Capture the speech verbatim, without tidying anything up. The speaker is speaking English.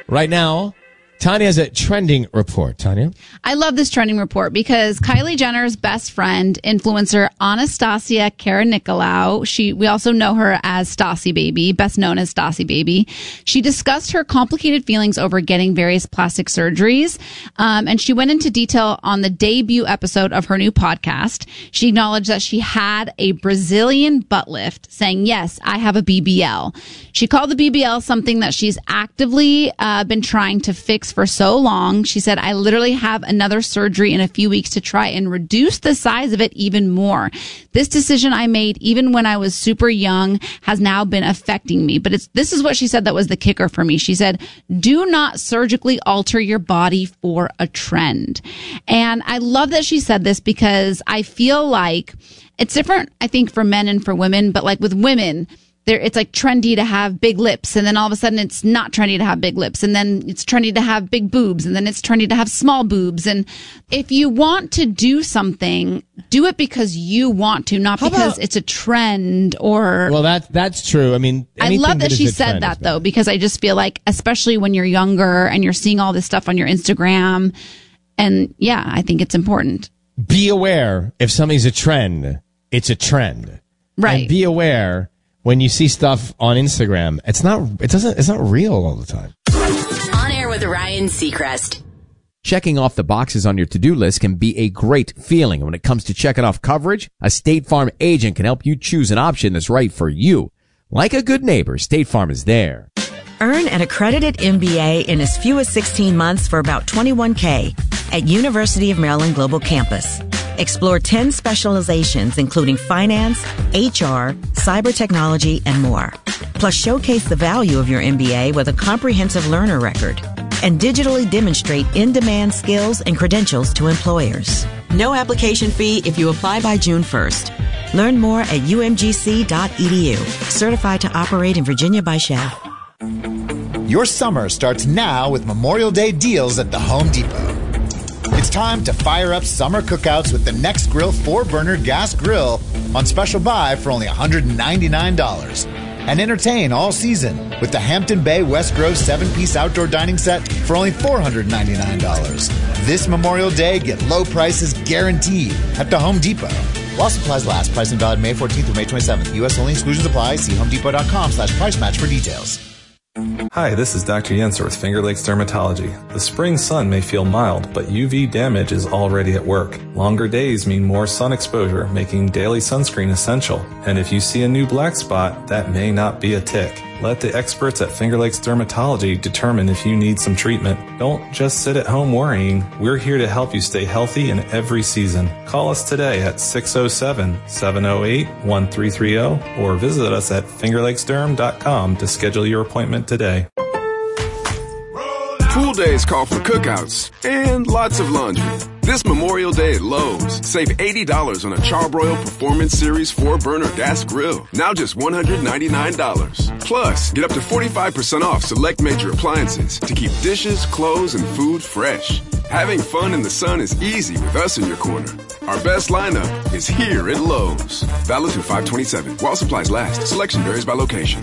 Right now, Tanya has a trending report. Tanya? I love this trending report because Kylie Jenner's best friend, influencer Anastasia Karanicolaou, she, we also know her as Stassi Baby, best known as Stassi Baby. She discussed her complicated feelings over getting various plastic surgeries. Um, and she went into detail on the debut episode of her new podcast. She acknowledged that she had a Brazilian butt lift, saying, yes, I have a B B L. She called the B B L something that she's actively uh, been trying to fix for so long. She said, I literally have another surgery in a few weeks to try and reduce the size of it even more. This decision I made even when I was super young has now been affecting me. But it's this is what she said that was the kicker for me. She said, do not surgically alter your body for a trend. And I love that she said this because I feel like it's different, I think, for men and for women. But like with women, There, it's like trendy to have big lips, and then all of a sudden it's not trendy to have big lips, and then it's trendy to have big boobs, and then it's trendy to have small boobs. And if you want to do something, do it because you want to, not How because about- it's a trend or... Well, that, that's true. I mean, I love that, that she is a said trend that, is though, bad. because I just feel like, especially when you're younger and you're seeing all this stuff on your Instagram, and yeah, I think it's important. Be aware if something's a trend, it's a trend. Right. And be aware when you see stuff on Instagram, it's not, it doesn't, it's not real all the time. On Air with Ryan Seacrest. Checking off the boxes on your to-do list can be a great feeling. When it comes to checking off coverage, a State Farm agent can help you choose an option that's right for you. Like a good neighbor, State Farm is there. Earn an accredited M B A in as few as sixteen months for about twenty-one thousand dollars at University of Maryland Global Campus. Explore ten specializations, including finance, H R, cyber technology, and more. Plus, showcase the value of your M B A with a comprehensive learner record and digitally demonstrate in-demand skills and credentials to employers. No application fee if you apply by June first. Learn more at U M G C dot E D U. Certified to operate in Virginia by Shell. Your summer starts now with Memorial Day deals at the Home Depot. It's time to fire up summer cookouts with the Next Grill four burner gas grill on special buy for only one hundred ninety-nine dollars. And entertain all season with the Hampton Bay West Grove seven-piece outdoor dining set for only four hundred ninety-nine dollars. This Memorial Day, get low prices guaranteed at the Home Depot. While supplies last, pricing valid May fourteenth through May twenty-seventh. U S only, exclusions apply. See homedepot.com slash price match for details. Hi, this is Doctor Yenser with Finger Lakes Dermatology. The spring sun may feel mild, but U V damage is already at work. Longer days mean more sun exposure, making daily sunscreen essential. And if you see a new black spot, that may not be a tick. Let the experts at Finger Lakes Dermatology determine if you need some treatment. Don't just sit at home worrying. We're here to help you stay healthy in every season. Call us today at six oh seven, seven oh eight, one three three oh or visit us at finger lakes derm dot com to schedule your appointment today. Pool days call for cookouts and lots of laundry. This Memorial Day at Lowe's, save eighty dollars on a Charbroil Performance Series four burner gas grill. Now just one hundred ninety-nine dollars. Plus, get up to forty-five percent off select major appliances to keep dishes, clothes, and food fresh. Having fun in the sun is easy with us in your corner. Our best lineup is here at Lowe's. Valid through five twenty-seven. While supplies last, selection varies by location.